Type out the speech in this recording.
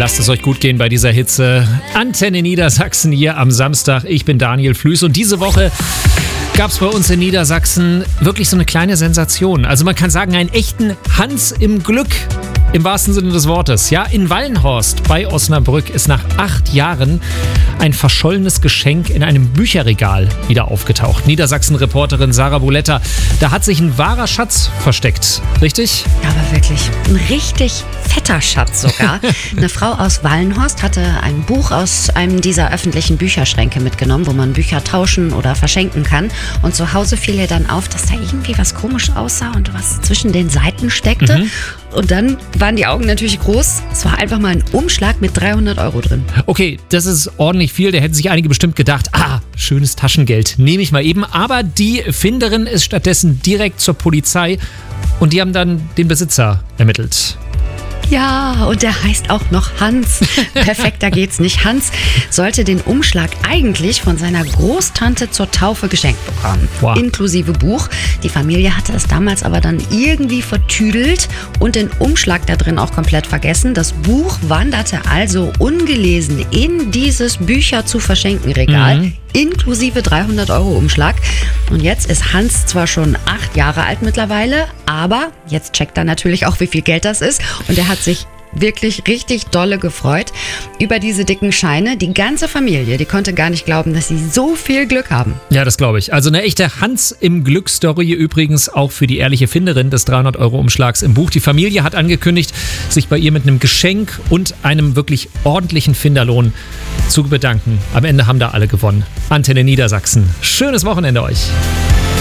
Lasst es euch gut gehen bei dieser Hitze. Antenne Niedersachsen hier am Samstag. Ich bin Daniel Flüß und diese Woche gab es bei uns in Niedersachsen wirklich so eine kleine Sensation. Also man kann sagen, einen echten Hans im Glück. Im wahrsten Sinne des Wortes. Ja, in Wallenhorst bei Osnabrück ist nach 8 Jahren ein verschollenes Geschenk in einem Bücherregal wieder aufgetaucht. Niedersachsen-Reporterin Sarah Buletta, da hat sich ein wahrer Schatz versteckt. Richtig? Ja, aber wirklich ein richtig fetter Schatz sogar. Eine Frau aus Wallenhorst hatte ein Buch aus einem dieser öffentlichen Bücherschränke mitgenommen, wo man Bücher tauschen oder verschenken kann. Und zu Hause fiel ihr dann auf, dass da irgendwie was komisch aussah und was zwischen den Seiten steckte. Und dann waren die Augen natürlich groß. Es war einfach mal ein Umschlag mit 300 € drin. Okay, das ist ordentlich viel. Da hätten sich einige bestimmt gedacht, schönes Taschengeld, nehme ich mal eben. Aber die Finderin ist stattdessen direkt zur Polizei und die haben dann den Besitzer ermittelt. Ja, und der heißt auch noch Hans. Perfekter geht's nicht. Hans sollte den Umschlag eigentlich von seiner Großtante zur Taufe geschenkt bekommen. Wow. Inklusive Buch. Die Familie hatte es damals aber dann irgendwie vertüdelt und den Umschlag da drin auch komplett vergessen. Das Buch wanderte also ungelesen in dieses Bücher zu verschenken Regal. Inklusive 300 € Umschlag. Und jetzt ist Hans zwar schon 8 Jahre alt mittlerweile, aber jetzt checkt er natürlich auch, wie viel Geld das ist. Und er hat sich wirklich richtig dolle gefreut über diese dicken Scheine. Die ganze Familie, die konnte gar nicht glauben, dass sie so viel Glück haben. Ja, das glaube ich. Also eine echte Hans im Glück-Story übrigens auch für die ehrliche Finderin des 300 € Umschlags im Buch. Die Familie hat angekündigt, sich bei ihr mit einem Geschenk und einem wirklich ordentlichen Finderlohn zu bedanken. Am Ende haben da alle gewonnen. Antenne Niedersachsen. Schönes Wochenende euch.